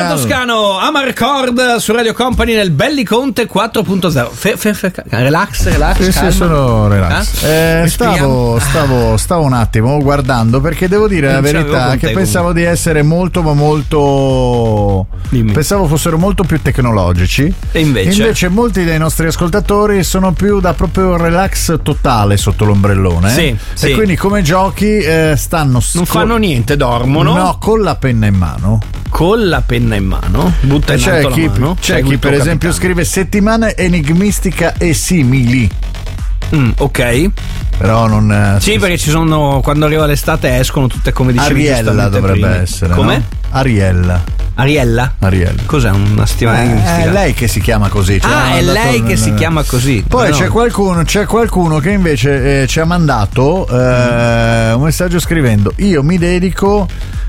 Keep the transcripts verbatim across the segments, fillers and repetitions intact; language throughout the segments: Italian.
Toscano, Amarcord su Radio Company nel Belliconte quattro punto zero. Fe, fe, fe, relax, relax. Sì, calma. sì, sono relax. Eh, stavo, stavo, stavo un attimo guardando, perché devo dire Non la ce l'avevo verità con che te, pensavo comunque. di essere molto ma molto Dimmi. pensavo fossero molto più tecnologici, E invece? invece molti dei nostri ascoltatori sono più da proprio relax totale sotto l'ombrellone. Sì, e sì. quindi come giochi eh, stanno Non fanno niente, dormono. no, con la penna in mano. Con la penna in mano, butta in C'è alto chi, la mano. c'è segui chi il tuo per esempio capitano. scrive settimana enigmistica e simili, Mm, ok. però non eh, Sì, perché ci sono, quando arriva l'estate escono tutte come dicevi Ariella giustamente dovrebbe prima. essere. Come? No? Ariella. Ariella? Ariella. Cos'è una settimana Eh, enigmistica? è lei che si chiama così. Cioè, Ah, ha è mandato lei che un- si chiama così. Poi Ma c'è no. qualcuno, c'è qualcuno che invece eh, ci ha mandato eh, un messaggio scrivendo: io mi dedico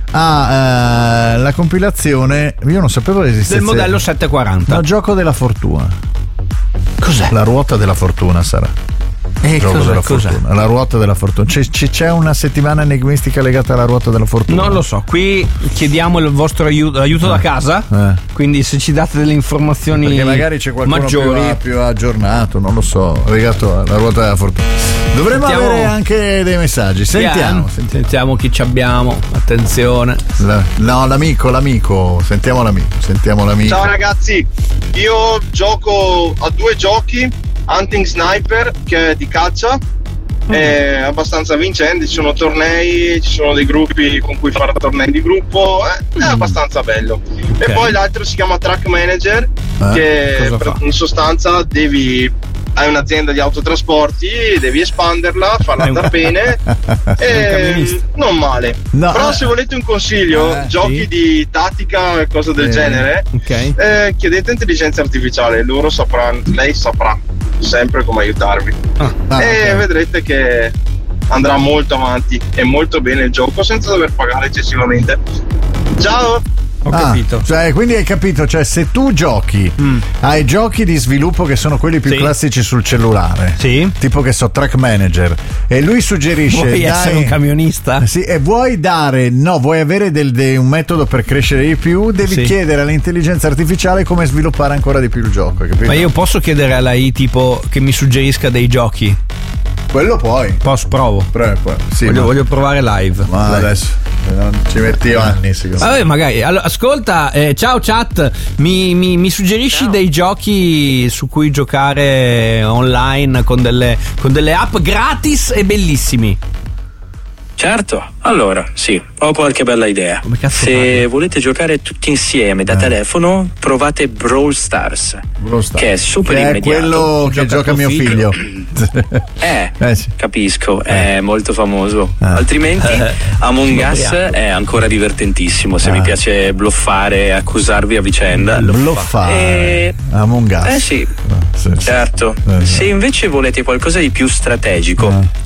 alla compilazione. Io non sapevo esistesse Del modello settecentoquaranta. No, gioco della fortuna. Cos'è? La ruota della fortuna sarà. Eh, Gioco cos'è, della cos'è? fortuna. La ruota della fortuna. C'è, c'è- c'è una settimana enigmistica legata alla ruota della fortuna? Non lo so, qui chiediamo il vostro aiuto, aiuto da casa, Eh. quindi se ci date delle informazioni Perché magari c'è qualcuno più, maggiori. più aggiornato, non lo so, legato alla ruota della fortuna. Dovremmo Sentiamo- avere anche dei messaggi. Sentiamo. Sentiamo, sentiamo chi ci abbiamo. Attenzione. La- no, l'amico, l'amico. Sentiamo l'amico. Sentiamo l'amico. Ciao ragazzi, io gioco a due giochi, Hunting Sniper che è di caccia, è abbastanza vincente, ci sono tornei, ci sono dei gruppi con cui fare tornei di gruppo, eh, è abbastanza bello. E poi l'altro si chiama Track Manager, Eh, che cosa per- fa? in sostanza devi hai un'azienda di autotrasporti, devi espanderla, farla È un- andare bene e camionista. non male. No, Però eh. se volete un consiglio, Eh, giochi sì. di tattica e cose del Eh, genere, Ok. eh, chiedete intelligenza artificiale, loro sapranno, lei saprà sempre come aiutarvi Ah, Ah, e ok. vedrete che andrà molto avanti e molto bene il gioco senza dover pagare eccessivamente. Ciao! ho Ah, capito. cioè, quindi hai capito, cioè se tu giochi Mm. ai giochi di sviluppo che sono quelli più Sì. classici sul cellulare, Sì. tipo che so, Track Manager, e lui suggerisce Vuoi dai- essere un camionista? Sì, e vuoi dare, no, vuoi avere del, de- un metodo per crescere di più, devi Sì. chiedere all'intelligenza artificiale come sviluppare ancora di più il gioco, hai capito? Ma io posso chiedere alla I tipo che mi suggerisca dei giochi? Quello puoi. Posso, provo. Pre- poi- sì, voglio, ma, voglio provare live. ma Dai. adesso non ci metti anni, secondo me. Vabbè, magari. Allora, ascolta, eh, ciao chat, mi, mi- mi suggerisci dei giochi su cui giocare online con delle, con delle app gratis e bellissimi? Certo, allora sì, ho qualche bella idea. Come cazzo Se parli? volete giocare tutti insieme da Eh. telefono, provate Brawl Stars, Brawl Stars. che è super Che è immediato. quello che Gioca gioca tuo mio figlio. figlio. Eh, Eh, sì. capisco, è molto famoso. Eh. Altrimenti Among Sono Us ubriaco. è ancora divertentissimo, se Ah. vi piace bluffare e accusarvi a vicenda. Bluffare. Eh, Among Us. Eh sì, Ah, sì, sì. certo. Eh, Se invece volete qualcosa di più strategico, Eh.